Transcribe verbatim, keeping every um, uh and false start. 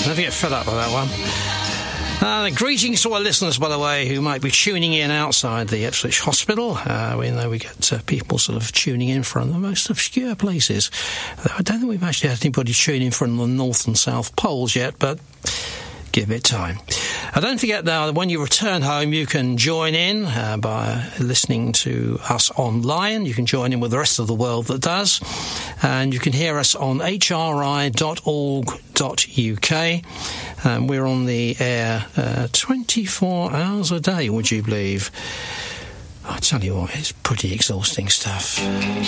Never get fed up with that one. Uh, greetings to our listeners, by the way, who might be tuning in outside the Ipswich Hospital. Uh, we know we get uh, people sort of tuning in from the most obscure places. I don't think we've actually had anybody tuning in from the North and South Poles yet, but give it time. Uh, don't forget now that when you return home, you can join in uh, by listening to us online. You can join in with the rest of the world that does. And you can hear us on h r i dot org dot u k. Um, we're on the air uh, twenty-four hours a day, would you believe? I tell you what, it's pretty exhausting stuff.